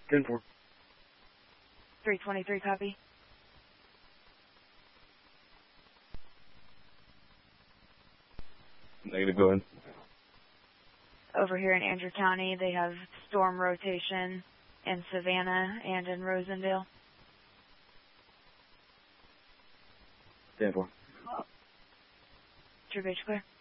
10-4. 323, copy. Negative, go ahead. Over here in Andrew County, they have storm rotation in Savannah and in Rosendale. 10-4. True base clear.